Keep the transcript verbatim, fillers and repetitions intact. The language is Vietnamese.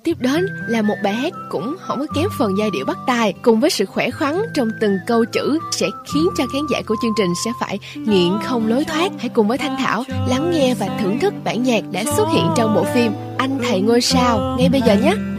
tiếp đến là một bài hát cũng không có kém phần giai điệu bắt tai, cùng với sự khỏe khoắn trong từng câu chữ sẽ khiến cho khán giả của chương trình sẽ phải nghiện không lối thoát. Hãy cùng với Thanh Thảo lắng nghe và thưởng thức bản nhạc đã xuất hiện trong bộ phim Anh Thầy Ngôi Sao ngay bây giờ nhé.